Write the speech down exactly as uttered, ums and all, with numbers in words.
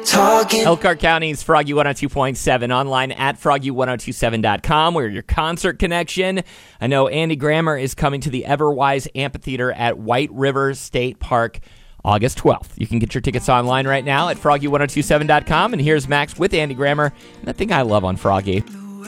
talking. Elkhart County's Froggy one oh two point seven, online at froggy ten twenty-seven dot com. We're your concert connection. I know Andy Grammer is coming to the Everwise Amphitheater at White River State Park August twelfth. You can get your tickets online right now at froggy ten twenty-seven dot com. And here's Max with Andy Grammer and the thing I love on Froggy.